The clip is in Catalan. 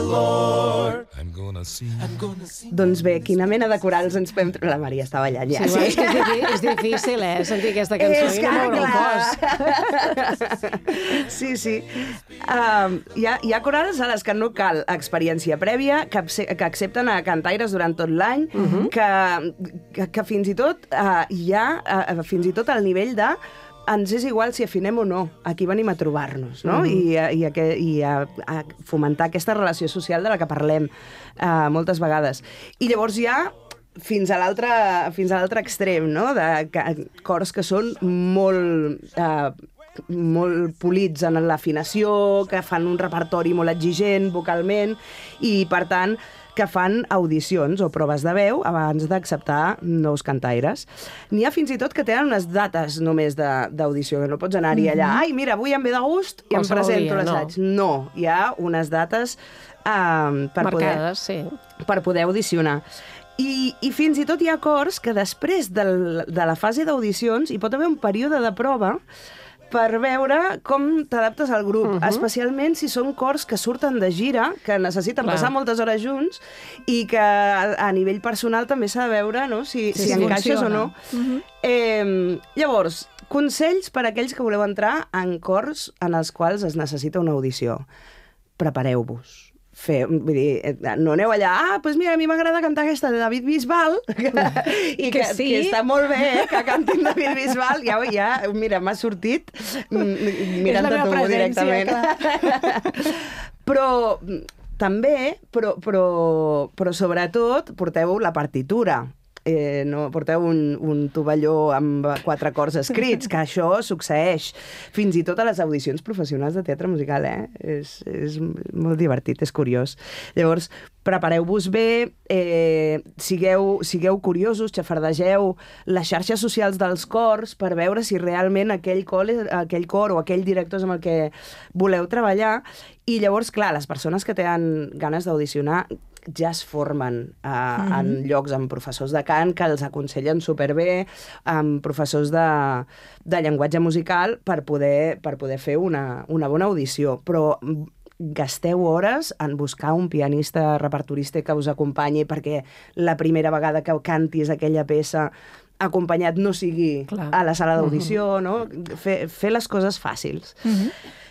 Lord. Doncs bé, quina mena de corals ens podem trobar? La Maria està ballant ja. Sí, és que és difícil, sentir aquesta cançó i no moure el cos. Sí. Hi ha corals a les que no cal experiència prèvia, que accepten a cantaires durant tot l'any, que fins i tot hi ha fins i tot al nivell de ens és igual si afinem o no, aquí venim a trobar-nos, no? I a fomentar aquesta relació social de la que parlem moltes vegades. I llavors hi ha fins a l'altre extrem, no? De cors que són molt polits en l'afinació, que fan un repertori molt exigent vocalment i, per tant, que fan audicions o proves de veu abans d'acceptar nous cantaires. N'hi ha fins i tot que tenen unes dates només d'audició, que no pots anar-hi allà, ai, mira, avui em ve de gust i em presento l'assaig. No, hi ha unes dates marcades, per poder audicionar. I fins i tot hi ha cors que després de la fase d'audicions hi pot haver un període de prova per veure com t'adaptes al grup, especialment si són cors que surten de gira, que necessiten passar moltes hores junts i que a nivell personal també s'ha de veure, no? si encaixes o no. Llavors, consells per a aquells que voleu entrar en cors en els quals es necessita una audició. Prepareu-vos. Vull dir, no aneu allà, doncs mira, a mi m'agrada cantar aquesta de David Bisbal, i que està molt bé, que cantin David Bisbal, ja, mira, m'ha sortit mirant-te tu directament. Però també, però sobretot, porteu la partitura. No porteu un tovalló amb 4 acords escrits, que això succeeix fins i tot a les audicions professionals de teatre musical, És molt divertit, és curiós. Llavors, prepareu-vos bé, sigueu curiosos, xafardegeu les xarxes socials dels cors per veure si realment aquell cor o aquell director és amb el que voleu treballar. I llavors, clar, les persones que tenen ganes d'audicionar ja es formen en llocs amb professors de cant que els aconsellen superbé, amb professors de llenguatge musical per poder fer una bona audició. Però gasteu hores en buscar un pianista repertorista que us acompanyi perquè la primera vegada que cantis aquella peça acompanyat no sigui a la sala d'audició, no? Fer les coses fàcils.